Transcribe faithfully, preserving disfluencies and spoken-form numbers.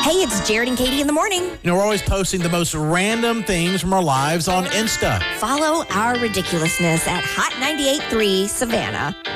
Hey, it's Jared and Katie in the morning. You know, we're always posting the most random things from our lives on Insta. Follow our ridiculousness at Hot ninety-eight point three Savannah.